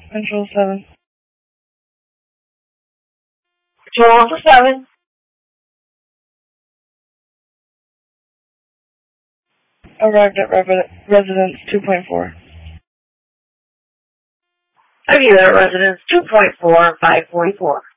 Control 7. Control 7. Arrived at residence 2.4. Are you at residence 2.4, 544?